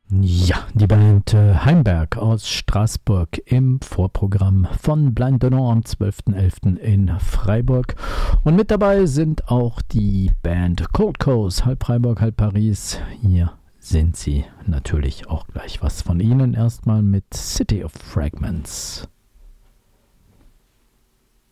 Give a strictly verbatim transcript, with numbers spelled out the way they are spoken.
Ja, die Band äh, Heimberg aus Straßburg im Vorprogramm von Blind Donnant am zwölften elften in Freiburg. Und mit dabei sind auch die Band Cold Coast, halb Freiburg, halb Paris. Hier sind sie natürlich auch gleich was von ihnen. Erstmal mit City of Fragments.